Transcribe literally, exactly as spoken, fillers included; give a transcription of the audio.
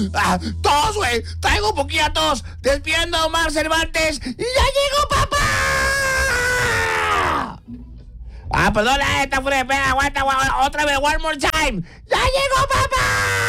Ah, tos, güey. Traigo un poquito de tos. Despidiendo a Omar Cervantes. ¡Y ya llegó papá! Ah, perdona, esta fue de pena. Aguanta, aguanta, otra vez, one more time. ¡Ya llegó papá!